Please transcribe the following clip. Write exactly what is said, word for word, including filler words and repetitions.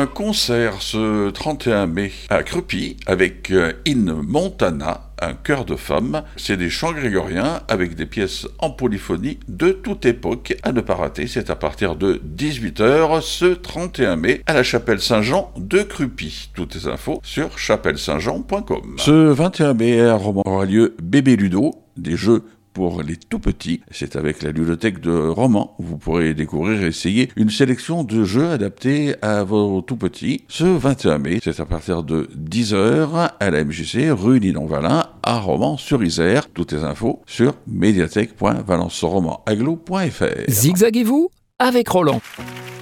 un concert ce trente et un mai à Crupy avec In Montana, un chœur de femmes. C'est des chants grégoriens avec des pièces en polyphonie de toute époque à ne pas rater. C'est à partir de dix-huit heures ce trente et un mai à la chapelle Saint-Jean de Crupy. Toutes les infos sur chapelle saint jean point com. Ce vingt et un mai à Romans aura lieu Bébé Ludo, des jeux pour les tout-petits. C'est avec la ludothèque de Romans. Vous pourrez découvrir et essayer une sélection de jeux adaptés à vos tout-petits. Ce vingt et un mai, c'est à partir de dix heures à la M J C, rue Nidon-Valin, à Romans-sur-Isère. Toutes les infos sur médiathèque point valence roman aglo point f r. Zigzaguez-vous avec Roland.